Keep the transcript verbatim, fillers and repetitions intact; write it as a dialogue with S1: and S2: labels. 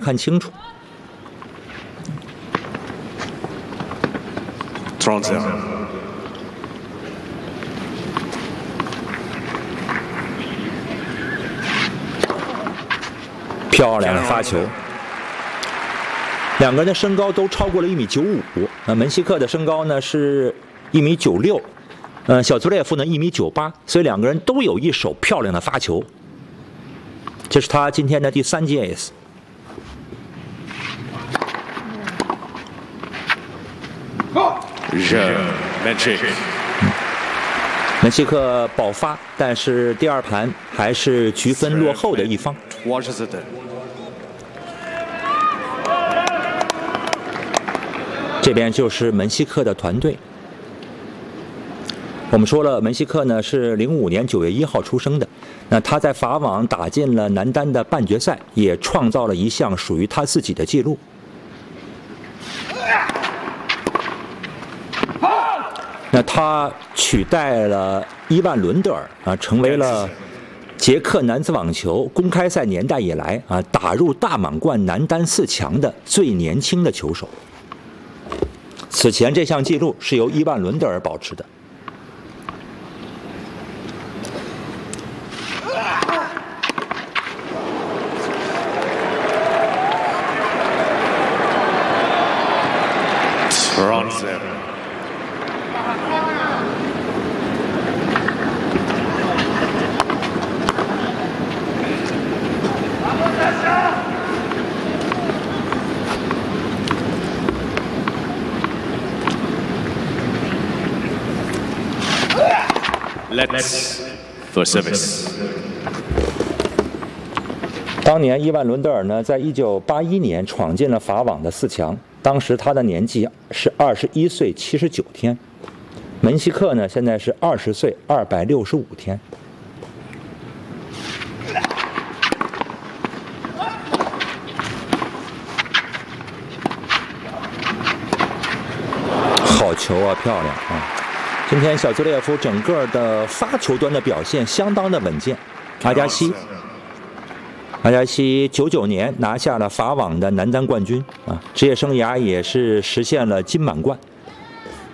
S1: 看清楚。
S2: Thrown zero.
S1: 漂亮的发球。两个人的身高都超过了一米九五。那门西克的身高呢是一米九六，呃，小兹列夫呢一米九八，所以两个人都有一手漂亮的发球。这是他今天的第三记 ace。
S2: 热，门西克。
S1: 门西克保发，但是第二盘还是局分落后的一方。
S2: Watches it.
S1: 这边就是门西克的团队。我们说了，门西克呢是零五年九月一号出生的。那他在法网打进了男单的半决赛，也创造了一项属于他自己的记录。那他取代了伊万伦德尔啊，成为了捷克男子网球公开赛年代以来啊打入大满贯男单四强的最年轻的球手。此前这项纪录是由伊万伦德尔保持的。
S2: Thrown zero. Let's for service.
S1: 当年伊万伦德尔呢，在一九八一年闯进了法网的四强，当时他的年纪是二十一岁七十九天。门西克呢，现在是二十岁二百六十五天。好球啊，漂亮啊！今天小兹列夫整个的发球端的表现相当的稳健。阿加西，阿加西九九年拿下了法网的男单冠军啊，职业生涯也是实现了金满贯。